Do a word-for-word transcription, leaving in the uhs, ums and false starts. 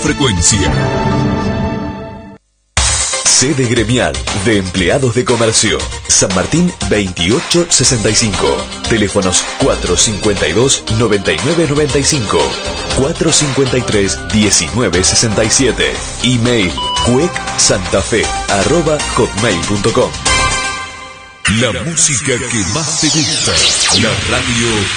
frecuencia. Sede gremial de empleados de comercio. San Martín veintiocho sesenta y cinco. Teléfonos cuatro cincuenta y dos, noventa y nueve noventa y cinco. cuatro cincuenta y tres, diecinueve sesenta y siete. Email cuecsantafe arroba hotmail punto com. La música que más te gusta. La radio